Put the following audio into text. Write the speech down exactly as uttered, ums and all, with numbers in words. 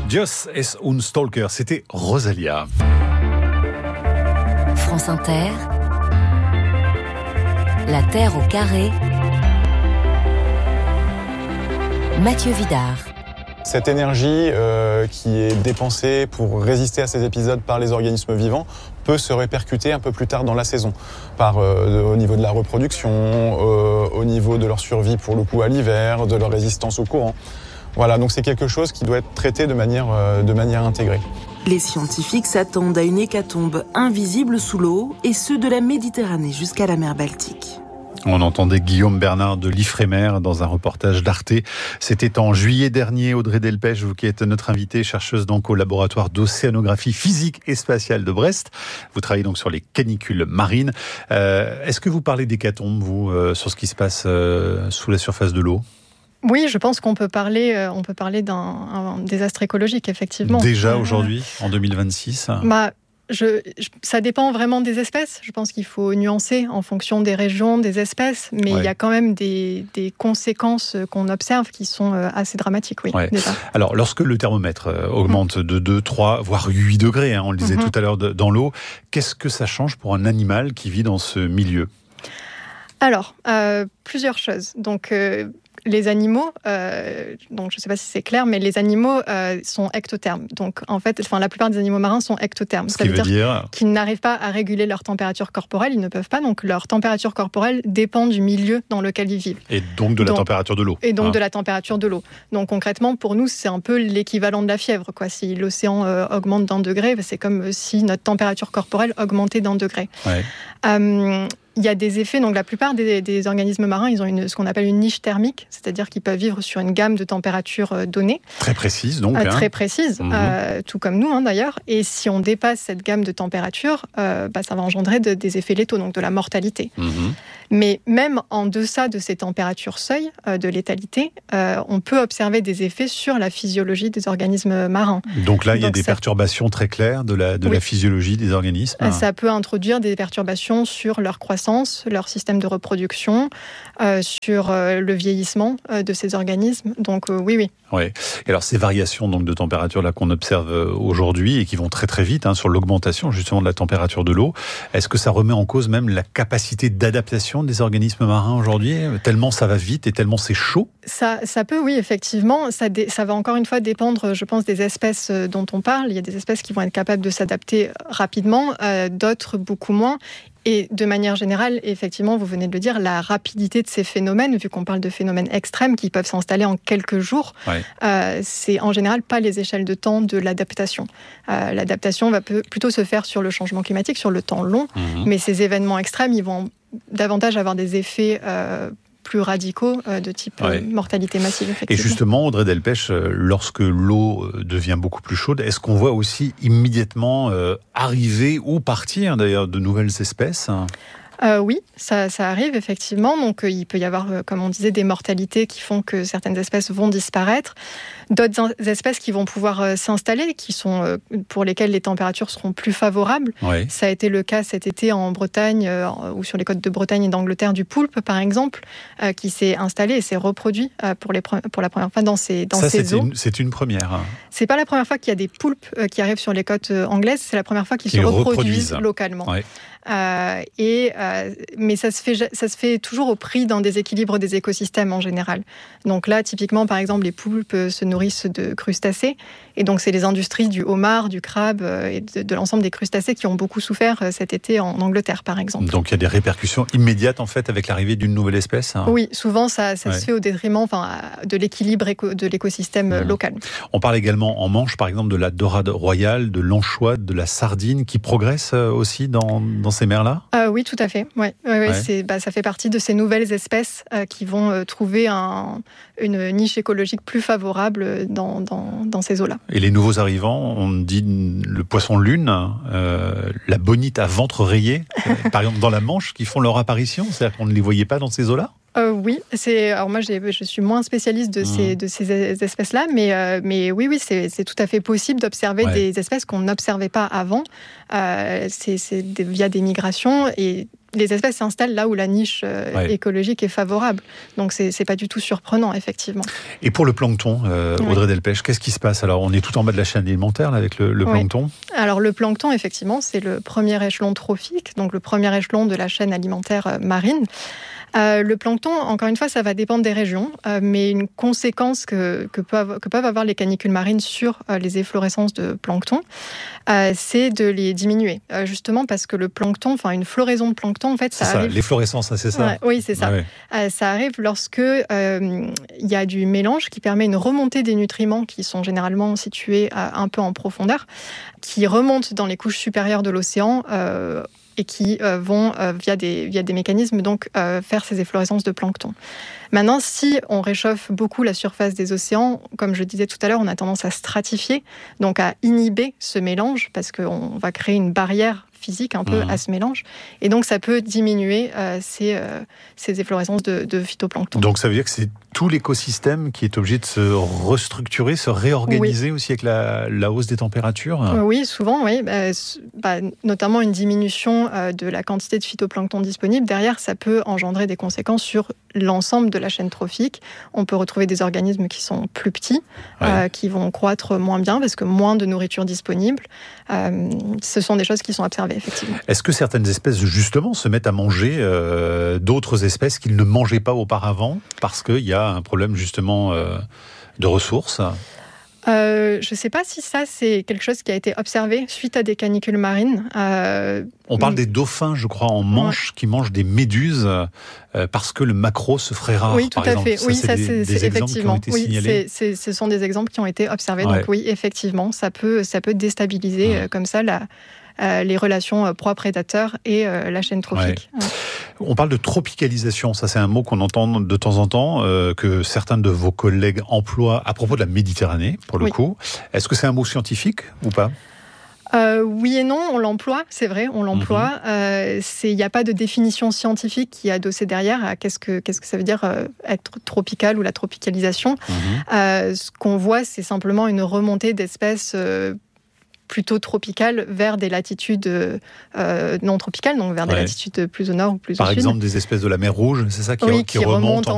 Dios es un stalker, c'était Rosalia. France Inter, La Terre au carré, Mathieu Vidard. Cette énergie euh, qui est dépensée pour résister à ces épisodes par les organismes vivants peut se répercuter un peu plus tard dans la saison, par, euh, au niveau de la reproduction, euh, au niveau de leur survie pour le coup à l'hiver, de leur résistance au courant. Voilà, donc c'est quelque chose qui doit être traité de manière, euh, de manière intégrée. Les scientifiques s'attendent à une hécatombe invisible sous l'eau, et ce de la Méditerranée jusqu'à la mer Baltique. On entendait Guillaume Bernard de l'Ifremer dans un reportage d'Arte. C'était en juillet dernier. Audrey Delpech, vous qui êtes notre invitée, chercheuse donc au laboratoire d'océanographie physique et spatiale de Brest. Vous travaillez donc sur les canicules marines. Euh, est-ce que vous parlez d'hécatombe, vous, euh, sur ce qui se passe euh, sous la surface de l'eau ? Oui, je pense qu'on peut parler, euh, on peut parler d'un un désastre écologique, effectivement. Déjà euh, aujourd'hui, en deux mille vingt-six bah, je, je, ça dépend vraiment des espèces. Je pense qu'il faut nuancer en fonction des régions, des espèces, mais ouais. il y a quand même des, des conséquences qu'on observe qui sont assez dramatiques. Oui, ouais. déjà. Alors, lorsque le thermomètre augmente mmh. de deux, trois, voire huit degrés, hein, on le disait mmh. tout à l'heure de, dans l'eau, qu'est-ce que ça change pour un animal qui vit dans ce milieu ? Alors, euh, plusieurs choses. Donc, euh, les animaux, euh, donc je ne sais pas si c'est clair, mais les animaux euh, sont ectothermes. Donc, en fait, enfin, la plupart des animaux marins sont ectothermes. Ce Ça qui veut dire, dire qu'ils n'arrivent pas à réguler leur température corporelle. Ils ne peuvent pas. Donc, leur température corporelle dépend du milieu dans lequel ils vivent. Et donc de la donc, température de l'eau. Et donc hein. de la température de l'eau. Donc, concrètement, pour nous, c'est un peu l'équivalent de la fièvre, quoi. Si l'océan euh, augmente d'un degré, c'est comme si notre température corporelle augmentait d'un degré. Ouais. Euh, Il y a des effets, donc la plupart des, des organismes marins, ils ont une, ce qu'on appelle une niche thermique, c'est-à-dire qu'ils peuvent vivre sur une gamme de températures euh, données. Très précise, donc. Euh, hein. Très précise, mmh. euh, tout comme nous hein, d'ailleurs. Et si on dépasse cette gamme de températures, euh, bah, ça va engendrer de, des effets létaux, donc de la mortalité. Mmh. Mais même en deçà de ces températures seuil euh, de létalité, euh, on peut observer des effets sur la physiologie des organismes marins. Donc là, il y a donc des ça... perturbations très claires de la, de oui. la physiologie des organismes. Euh, ça peut introduire des perturbations sur leur croissance, leur système de reproduction, euh, sur euh, le vieillissement euh, de ces organismes. Donc euh, oui, oui. Ouais. Et alors ces variations donc de température là qu'on observe aujourd'hui et qui vont très très vite hein, sur l'augmentation justement de la température de l'eau, est-ce que ça remet en cause même la capacité d'adaptation des organismes marins aujourd'hui, tellement ça va vite et tellement c'est chaud? Ça, ça peut, oui, effectivement. Ça, dé, ça va encore une fois dépendre, je pense, des espèces dont on parle. Il y a des espèces qui vont être capables de s'adapter rapidement, euh, d'autres beaucoup moins. Et de manière générale, effectivement, vous venez de le dire, la rapidité de ces phénomènes, vu qu'on parle de phénomènes extrêmes qui peuvent s'installer en quelques jours, ouais. euh, c'est en général pas les échelles de temps de l'adaptation. Euh, l'adaptation va peu, plutôt se faire sur le changement climatique, sur le temps long, mmh. mais ces événements extrêmes, ils vont davantage avoir des effets euh, plus radicaux euh, de type ouais. euh, mortalité massive. Et justement, Audrey Delpech, euh, lorsque l'eau devient beaucoup plus chaude, est-ce qu'on voit aussi immédiatement euh, arriver ou partir d'ailleurs de nouvelles espèces ? Euh, oui, ça, ça arrive effectivement. Donc, euh, il peut y avoir, euh, comme on disait, des mortalités qui font que certaines espèces vont disparaître. D'autres in- espèces qui vont pouvoir euh, s'installer, qui sont, euh, pour lesquelles les températures seront plus favorables. Oui. Ça a été le cas cet été en Bretagne euh, ou sur les côtes de Bretagne et d'Angleterre du poulpe, par exemple, euh, qui s'est installé et s'est reproduit euh, pour, les pre- pour la première fois dans ces, dans ça, ces c'est eaux. Une, c'est une première. Hein. C'est pas la première fois qu'il y a des poulpes euh, qui arrivent sur les côtes euh, anglaises. C'est la première fois qu'ils qui se reproduisent, reproduisent localement. Ouais. Euh, et, euh, mais ça se, fait, ça se fait toujours au prix d'un déséquilibre des écosystèmes en général. Donc là, typiquement, par exemple, les poulpes se nourrissent de crustacés. Et donc, c'est les industries du homard, du crabe euh, et de, de l'ensemble des crustacés qui ont beaucoup souffert euh, cet été en Angleterre, par exemple. Donc, il y a des répercussions immédiates, en fait, avec l'arrivée d'une nouvelle espèce hein. Oui, souvent, ça, ça ouais. se fait au détriment enfin, de l'équilibre éco- de l'écosystème mmh. local. On parle également en Manche, par exemple, de la dorade royale, de l'anchois, de la sardine, qui progressent aussi dans, dans ces mers-là ? euh, Oui, tout à fait. Ouais. Ouais, ouais, ouais. C'est, bah, ça fait partie de ces nouvelles espèces euh, qui vont euh, trouver un, une niche écologique plus favorable dans, dans, dans ces eaux-là. Et les nouveaux arrivants, on dit le poisson lune, euh, la bonite à ventre rayé, par exemple dans la Manche, qui font leur apparition, c'est-à-dire qu'on ne les voyait pas dans ces eaux-là ? Euh, oui, c'est. Alors moi, j'ai, je suis moins spécialiste de ces, de ces espèces-là, mais, euh, mais oui, oui, c'est, c'est tout à fait possible d'observer ouais. des espèces qu'on n'observait pas avant. Euh, c'est, c'est des, via des migrations et les espèces s'installent là où la niche euh, ouais. écologique est favorable. Donc c'est, c'est pas du tout surprenant, effectivement. Et pour le plancton, euh, Audrey ouais. Delpech, qu'est-ce qui se passe ? Alors on est tout en bas de la chaîne alimentaire là, avec le, le plancton. Oui. Alors le plancton, effectivement, c'est le premier échelon trophique, donc le premier échelon de la chaîne alimentaire euh, marine. Euh, le plancton, encore une fois, ça va dépendre des régions, euh, mais une conséquence que, que, peuvent, que peuvent avoir les canicules marines sur euh, les efflorescences de plancton, euh, c'est de les diminuer. Euh, justement parce que le plancton, enfin une floraison de plancton, en fait, ça, c'est ça arrive... l'efflorescence, c'est ça ouais, Oui, c'est ça. Ah ouais. euh, ça arrive lorsque euh, y a du mélange qui permet une remontée des nutriments qui sont généralement situés euh, un peu en profondeur, qui remontent dans les couches supérieures de l'océan, euh, et qui euh, vont, euh, via, des, via des mécanismes, donc, euh, faire ces efflorescences de plancton. Maintenant, si on réchauffe beaucoup la surface des océans, comme je disais tout à l'heure, on a tendance à stratifier, donc à inhiber ce mélange, parce qu'on va créer une barrière physique un peu mmh. à ce mélange. Et donc, ça peut diminuer euh, ces, euh, ces efflorescences de, de phytoplancton. Donc, ça veut dire que c'est tout l'écosystème qui est obligé de se restructurer, se réorganiser oui. aussi avec la, la hausse des températures ? Oui, souvent, oui. Bah, bah, notamment une diminution euh, de la quantité de phytoplancton disponible. Derrière, ça peut engendrer des conséquences sur l'ensemble de la chaîne trophique. On peut retrouver des organismes qui sont plus petits, ouais. euh, qui vont croître moins bien parce que moins de nourriture disponible. Euh, ce sont des choses qui sont observées, effectivement. Est-ce que certaines espèces, justement, se mettent à manger euh, d'autres espèces qu'ils ne mangeaient pas auparavant parce qu'il y a un problème, justement, euh, de ressources ? Euh, je ne sais pas si ça, c'est quelque chose qui a été observé suite à des canicules marines. Euh, On parle des dauphins, je crois, en Manche, ouais. qui mangent des méduses euh, parce que le maquereau se ferait rare, oui, tout par à exemple. fait. Ça, oui, c'est ça, des, c'est, des c'est exemples qui ont été oui, signalés. C'est, c'est, ce sont des exemples qui ont été observés. Ouais. Donc oui, effectivement, ça peut, ça peut déstabiliser ouais. euh, comme ça la... Euh, les relations euh, proie-prédateur et euh, la chaîne trophique. Ouais. Ouais. On parle de tropicalisation, ça c'est un mot qu'on entend de temps en temps, euh, que certains de vos collègues emploient à propos de la Méditerranée, pour le oui. coup. Est-ce que c'est un mot scientifique ou pas ? Euh, oui et non, on l'emploie, c'est vrai, on l'emploie. Il mm-hmm. n'y euh, a pas de définition scientifique qui est adossée derrière à qu'est-ce que, qu'est-ce que ça veut dire euh, être tropical ou la tropicalisation. Mm-hmm. Euh, ce qu'on voit, c'est simplement une remontée d'espèces euh, plutôt tropicales vers des latitudes euh, non tropicales, donc vers des ouais. latitudes plus au nord ou plus Par au sud. Par exemple, des espèces de la mer Rouge, c'est ça qui, oui, qui, qui remontent, remontent en